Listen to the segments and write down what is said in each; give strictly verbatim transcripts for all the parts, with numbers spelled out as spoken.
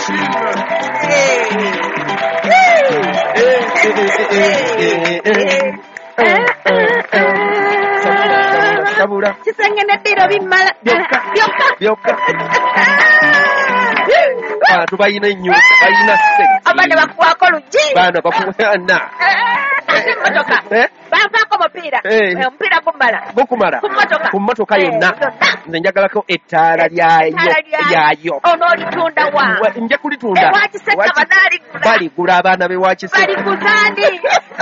Sabura. Kisengene diro bimala. Byoka. Byoka. Abantu bayina nnyo, bayina sexy. Abana bakwako luji. Bana bakuwana. Motoka. Eh? Bavako mupira. Mupira kumala. Gukumala. Kumotoka. Kumotoka yonna. Nze njagalako ettaala lyayo. Lyayo. Onoolitunda wa? Nja kulitunda. Ewakiseka banaali gula. Baligula abaana b'ewakiseka. Baliguzani.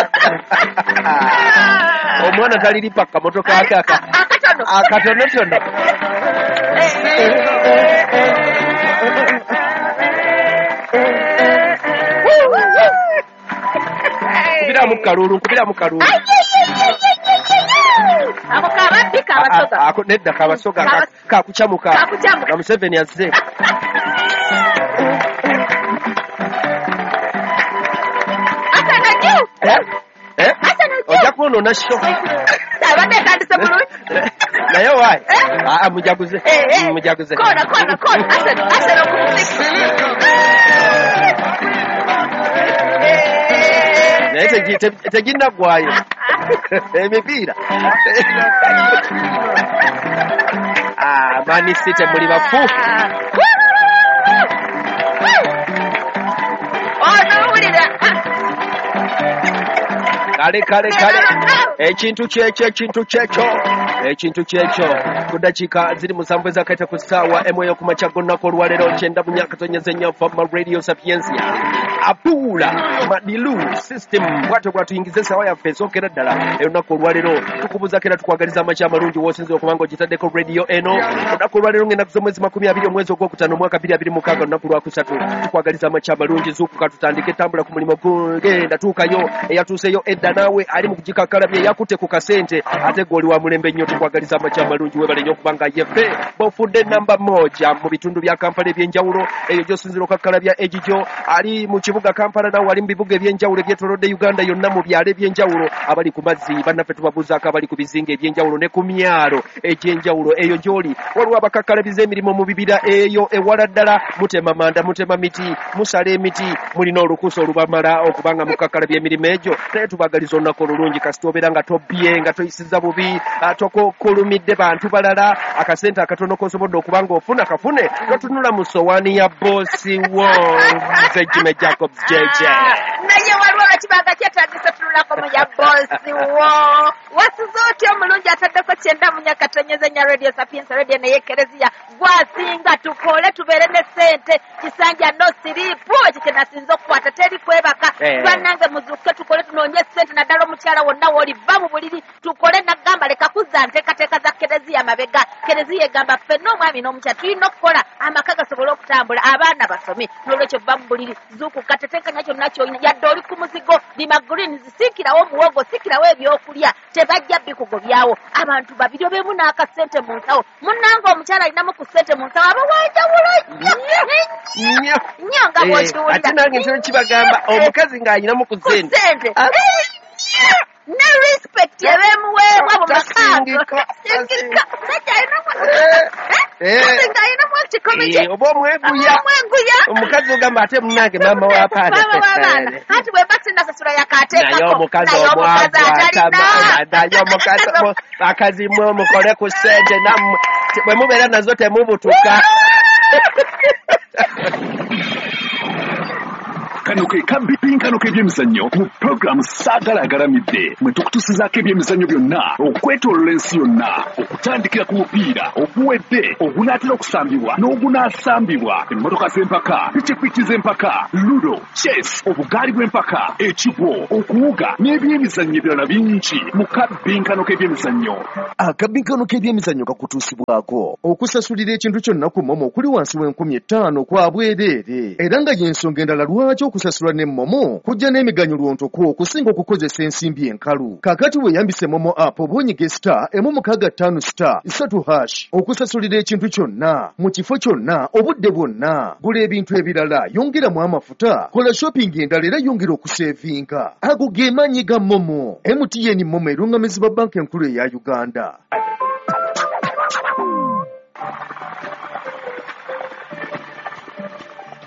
Omwana taliripa kamotoka akaka. Akatono. Akatonotono. Kubira mu kalulu, kubira mu kalulu. Ako kabadde kabasoga. Ako nedda kabasoga kakucamuka. Kakucamuka. Na Museveni azze. Asana nyo. Eh? Eh? Asana nyo. Ojja kuonoona sho. Abadde tandise bulungi. Naye wayi. Ah, mujaguze. Mujaguze. Kona, kona, kona. Asana, asana kumuziki. Naye teginnaggwayo emipiira. Mani City muli bafu. Kale kale kale ekintu kyekyo ekintu kyekyo ekintu kyekyo ku dakiika ziri musanvu ezakaita ku ssaawa emu ey'okumakya g'olunaku olwaleero kyenda mu myaka tonyeze nnyo fama radio sapiensia apuula madilu system bwatyo bwatuyingiza essaawa yaffe esookera ddala olunaku olwaleero tukubuuzako era tukwagaliza amakya amalungi w'osinzira okuba nga ogitaddeko radio eno olunaku olwaleero ng'ennaku z'omwezi makumi abiri omwezi ogwokutaano omwaka bbiri abiri mukaaga olunaku lwakusatu tukwagaliza amakya amalungi zuukuka tutandike ettambula ku mulimu genda tuukayo eyatuuseyo edda naawe ali mu kugikakkalabya eyakutte ku kasente ate gwe oli wa mulembe nnyo tukwagaliza amakya amalungi webale nnyo okuba nga yeffe bw'ofudde namba moja mu bitundu bya Kampala eby'enjawulo eyo gy'osinzira okakkalabya egigyo ali mu kibuga Kampala naawe ali mu bibuga eby'enjawulo ebyetoolodde Uganda yonna mu byalo eby'enjawulo abali ku mazzi bannaffe tubabuuzaako abali ku bizinga eby'enjawulo ne ku myalo egy'enjawulo eyo gy'oli waliwo abakakkalabiza emirimu mu bibira eyo ewala ddala mutema manda mutema miti musala emiti mulina olukusa olubamala okuba nga mukakkalabya emirimu egyo naye tubagaliza olunaku olulungi kasita obeera nga tobbye nga toyisiza bubi tokokulumidde bantu balala akasente akatono kosobodde okuba nga ofuna kafune totunula mu sowaani ya boosi wo nze Jimmy Jacobs J J naye waliwo lwekibanga kyetagisa tunulako mu ya boosi wo wasuza otya omulungi ataddeko kyenda mu myaka tonyeze nya radio sapiensa radio naye kereziya gwasinga tukole tubeere ne ssente kisanja no siripu ekyo kye nasinza okukwata teri kwebaka bannange muzuuke tukole tunoonye ssente naddala omukyala wonna wooli ba mu buliri tukole nagamba leka kuzza nteekateeka za kereziya mabega kereziya egamba ffenna omwami n'omukyala tulina okukola amaka gasobole okutambula abaana basome n'olwekyo va mu buliri zuukuka teteekanya kyonna kyolina yadde oli ku muzigo lima greens siikirawo omuwogo siikirawo ebyokulya tebajja bikugobyawo abantu babiri obeemu n'akasente mu nsawo munnanga omukyala alinamu ku ssente mu nsawo aba wanjawulo nnyo nnyo nga bw'okiwulira ate nange ntyo kibagamba omukazi ng'alinamu ku ssente ne respect yabemuweebwa mu makaago singika sajja alinamu singika alinamu ekikomi oba omweguya omukazi ogamba ate munange maama w'abaana anti bwe mba sinasasula yakaateekako naye omukazi omwaganaye omukazi akazimwe omukole ku ssente nammwe bwe mubeera nazo temubutuka kano ke kabinkano k'ebyemizannyo mu puroguramu saagala agaramidde mwe tukutusizaako ebyemizannyo byonna okwetoolola ensi yonna okutandikira ku mupiira oguwedde ogunaatera okusambibwa n'ogunaasambibwa emmotoka z'empaka pikipiki z'empaka ludo chess obugaali bw'empaka ekigwo okuwuga n'ebyemizannyo ebirala bingi mu kabinkano k'ebyemizannyo akabinkano k'ebyemizannyo kakutuusibwako okusasulira ekintu kyonna ku momo okuli wansi w'enkumi ettaano kwa bwereere era nga y'ensonga endala lwaki okusasula ne momo kujja n'emiganyulwo ntoku okusinga okukozesa ensimbi enkalu kakati weeyambise momo app oba onyiga star emu mukaaga ttaano star ssatu hash okusasulira ekintu kyonna mu kifo kyonna obudde bwonna gula ebintu ebirala yongeramu amafuta kola shopping endala era yongera okuseevinga ago ge maanyi ga momo M T N momo erungamizibwa banka enkulu eya Uganda.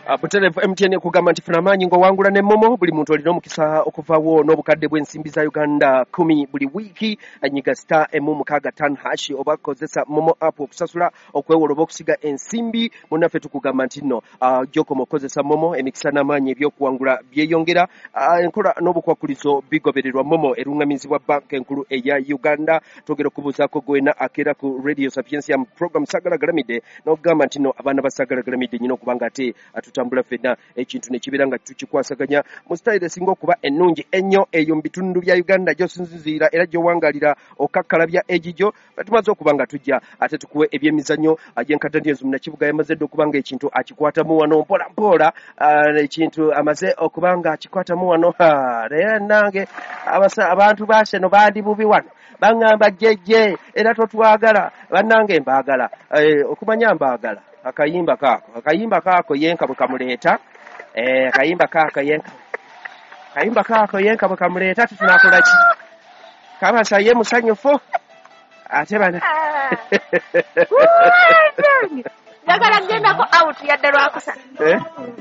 Uh, Buterevu M T N kugamba nti funa amaanyi ng'owangula ne Momo buli muntu olina omukisa okuvaawo n'obukadde bw'ensimbi za Uganda kumi buli wiiki anyiga star emu mukaaga ttaano hash oba kozesa Momo app okusasula okwewola oba okusiga ensimbi munnaffe tukugamba nti nno uh, gy'okoma okozesa Momo emikisa n'amaanyi ebyokuwangula byeyongera uh, enkola n'obukwakulizo bigobererwa Momo eruŋŋamizibwa banka enkulu eya Uganda twogera okubuuzaako gwena akeera ku Radio Sapiensia mu program Sagala Galamidde n'okugamba nti nno abaana ba Sagala Galamidde nyina okubanga ate tutambula fena ekintu ne kibeera nga tukikwasaganya mu style esinga okuba ennungi ennyo eyo mu bitundu bya Uganda gy'osinziira era gy'owangalira okakkalabya egijo batumaze okuba nga tujja ate tukuwe ebyemizannyo ag'enkataniyezu munakibuga yamaze dde okuba nga ekintu akikwatamu wano mpola mpola ekintu amaze okuba nga akikwatamu wano era nange abantu baaseno bandi bubi wano baŋŋamba jjejje era totwagala bannange mbaagala okumanya mbaagala akayimba kako akayimba kako yenka bwe kamuleeta eh akayimba kako yenka akayimba kako yenka bwe kamuleeta tunakola ki kabasa ye musanyufu ate bana Jagala genda ko out yadde lwakusana. Eh?